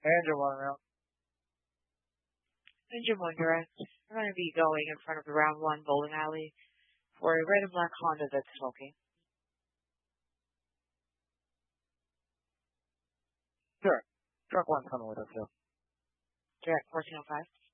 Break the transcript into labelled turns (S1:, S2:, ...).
S1: Engine one round.
S2: Engine 1 direct. We're going to be going in front of the round 1 bowling alley for a red and black Honda that's smoking.
S1: Sure. Truck 1's coming with us, too.
S2: Direct 1405.